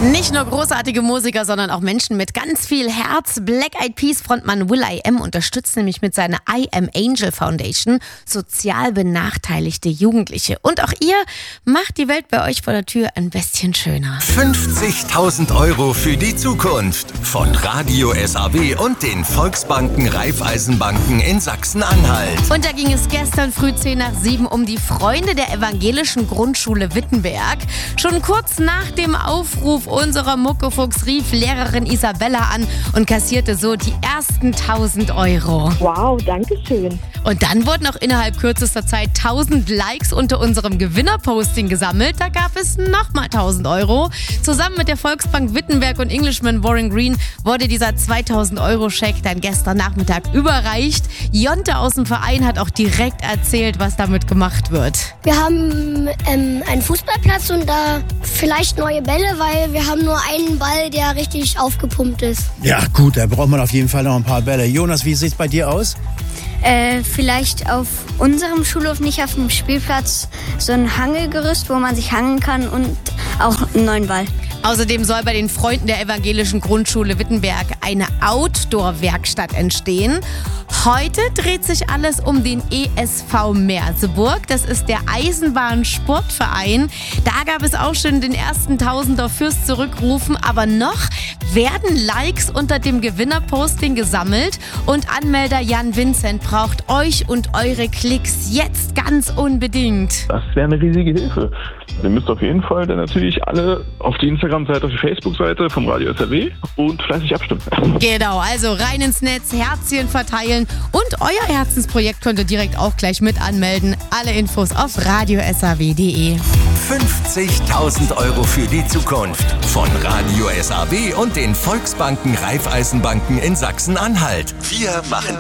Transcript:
Nicht nur großartige Musiker, sondern auch Menschen mit ganz viel Herz. Black Eyed Peas Frontmann will.i.am unterstützt nämlich mit seiner I Am Angel Foundation sozial benachteiligte Jugendliche. Und auch ihr macht die Welt bei euch vor der Tür ein bisschen schöner. 50.000 Euro für die Zukunft von Radio SAW und den Volksbanken Raiffeisenbanken in Sachsen-Anhalt. Und da ging es gestern früh 6:10 um die Freunde der evangelischen Grundschule Wittenberg. Schon kurz nach dem Aufruf unserer Muckefuchs rief Lehrerin Isabella an und kassierte so die ersten 1.000 Euro. Wow, danke schön. Und dann wurden auch innerhalb kürzester Zeit 1.000 Likes unter unserem Gewinnerposting gesammelt. Da gab es nochmal 1.000 Euro. Zusammen mit der Volksbank Wittenberg und Englishman Warren Green wurde dieser 2.000 Euro Scheck dann gestern Nachmittag überreicht. Jonte aus dem Verein hat auch direkt erzählt, was damit gemacht wird. Wir haben einen Fußballplatz und da vielleicht neue Bälle, weil wir haben nur einen Ball, der richtig aufgepumpt ist. Ja gut, da braucht man auf jeden Fall noch ein paar Bälle. Jonas, wie sieht's bei dir aus? Vielleicht auf unserem Schulhof, nicht auf dem Spielplatz, so ein Hangelgerüst, wo man sich hangeln kann und auch einen neuen Ball. Außerdem soll bei den Freunden der evangelischen Grundschule Wittenberg eine Outdoor-Werkstatt entstehen. Heute dreht sich alles um den ESV Merseburg. Das ist der Eisenbahnsportverein. Da gab es auch schon den ersten Tausender fürs Zurückrufen. Aber noch werden Likes unter dem Gewinnerposting gesammelt. Und Anmelder Jan Vincent braucht euch und eure Klicks jetzt ganz unbedingt. Das wäre eine riesige Hilfe. Ihr müsst auf jeden Fall dann natürlich alle auf die Instagram-Seite, auf die Facebook-Seite vom Radio SAW und fleißig abstimmen. Genau, also rein ins Netz, Herzchen verteilen und euer Herzensprojekt könnt ihr direkt auch gleich mit anmelden. Alle Infos auf radiosaw.de. 50.000 Euro für die Zukunft von Radio SAW und den Volksbanken Raiffeisenbanken in Sachsen-Anhalt. Wir machen